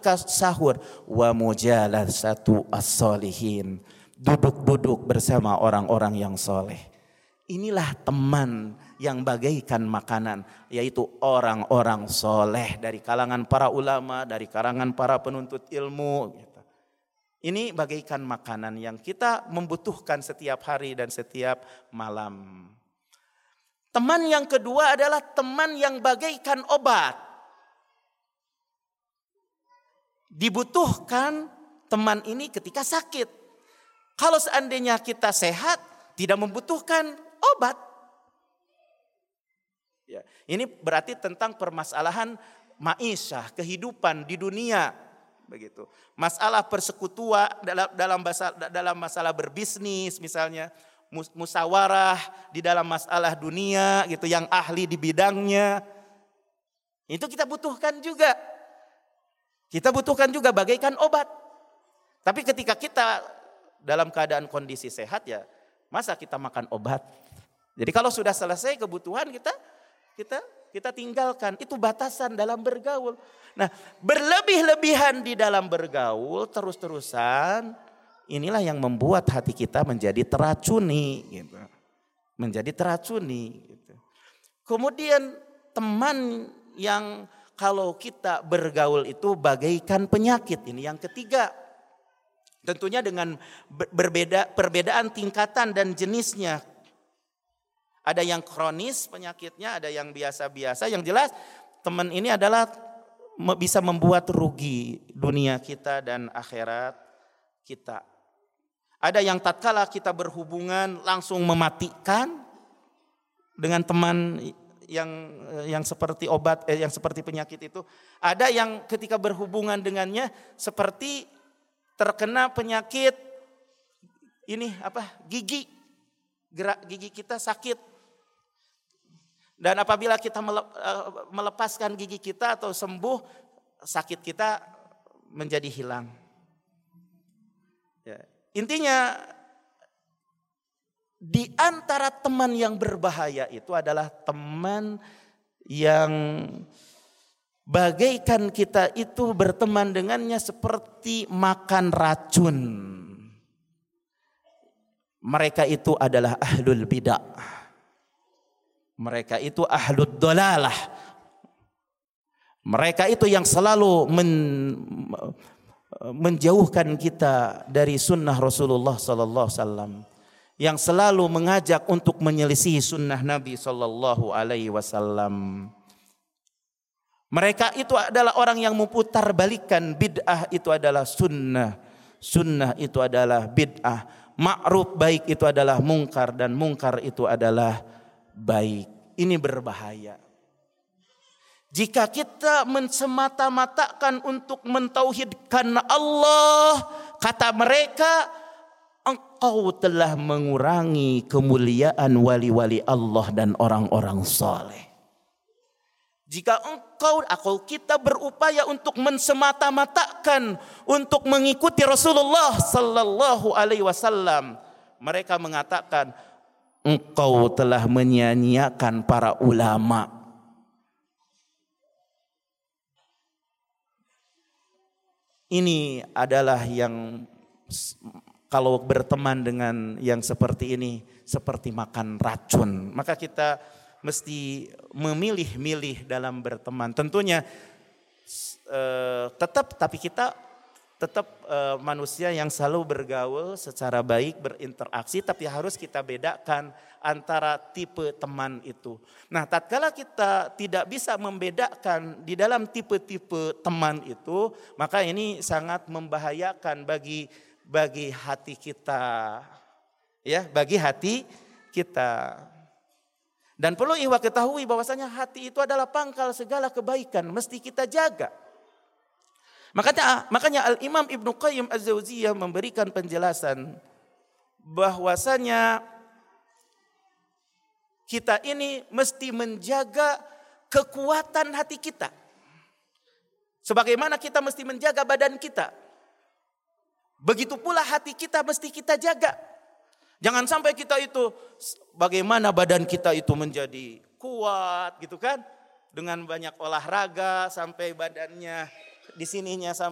ketika sahur, wa mujalasatu as-solihin, duduk-duduk bersama orang-orang yang soleh. Inilah teman yang bagaikan makanan, yaitu orang-orang soleh dari kalangan para ulama, dari kalangan para penuntut ilmu. Ini bagaikan makanan yang kita membutuhkan setiap hari dan setiap malam. Teman yang kedua adalah teman yang bagaikan obat. Dibutuhkan teman ini ketika sakit. Kalau seandainya kita sehat, tidak membutuhkan obat. Ya, ini berarti tentang permasalahan ma'isyah, kehidupan di dunia, begitu. Masalah persekutuan dalam masalah berbisnis misalnya, musyawarah di dalam masalah dunia gitu, yang ahli di bidangnya. Itu kita butuhkan juga. Kita butuhkan juga bagaikan obat. Tapi ketika kita dalam keadaan kondisi sehat, ya masa kita makan obat? Jadi kalau sudah selesai kebutuhan kita tinggalkan. Itu batasan dalam bergaul. Nah, berlebih-lebihan di dalam bergaul terus-terusan, inilah yang membuat hati kita menjadi teracuni, gitu. Menjadi teracuni, gitu. Kemudian teman yang kalau kita bergaul itu bagaikan penyakit, ini yang ketiga. Tentunya dengan perbedaan tingkatan dan jenisnya. Ada yang kronis penyakitnya, ada yang biasa-biasa. Yang jelas teman ini adalah bisa membuat rugi dunia kita dan akhirat kita. Ada yang tatkala kita berhubungan langsung mematikan dengan teman yang seperti obat, yang seperti penyakit itu. Ada yang ketika berhubungan dengannya seperti terkena penyakit gigi. Gerak gigi kita sakit. Dan apabila kita melepaskan gigi kita atau sembuh, sakit kita menjadi hilang. Ya. Intinya di antara teman yang berbahaya itu adalah teman yang bagaikan kita itu berteman dengannya seperti makan racun. Mereka itu adalah ahlul bidah. Mereka itu ahlud dolalah. Mereka itu yang selalu menjauhkan kita dari sunnah Rasulullah sallallahu alaihi wasallam, yang selalu mengajak untuk menyelisih sunnah Nabi sallallahu alaihi wasallam. Mereka itu adalah orang yang memutar balikan bid'ah itu adalah sunnah, sunnah itu adalah bid'ah, ma'ruf baik itu adalah mungkar, dan mungkar itu adalah baik. Ini berbahaya. Jika kita semata-matakan untuk mentauhidkan Allah, kata mereka, engkau telah mengurangi kemuliaan wali-wali Allah dan orang-orang saleh. Jika kita berupaya untuk mensemata-matakan untuk mengikuti Rasulullah sallallahu alaihi wasallam, mereka mengatakan engkau telah menyia-nyiakan para ulama. Ini adalah yang kalau berteman dengan yang seperti ini seperti makan racun. Maka kita mesti memilih-milih dalam berteman. Tentunya tapi kita tetap manusia yang selalu bergaul secara baik, berinteraksi, tapi harus kita bedakan antara tipe teman itu. Nah, tatkala kita tidak bisa membedakan di dalam tipe-tipe teman itu, maka ini sangat membahayakan bagi hati kita. Ya, bagi hati kita. Dan perlu ihwa ketahui bahwasanya hati itu adalah pangkal segala kebaikan, mesti kita jaga. Makanya Al-Imam Ibnu Qayyim Az-Jauziyah memberikan penjelasan bahwasanya kita ini mesti menjaga kekuatan hati kita. Sebagaimana kita mesti menjaga badan kita, begitu pula hati kita mesti kita jaga. Jangan sampai kita itu bagaimana badan kita itu menjadi kuat gitu kan, dengan banyak olahraga sampai badannya di sininya sampai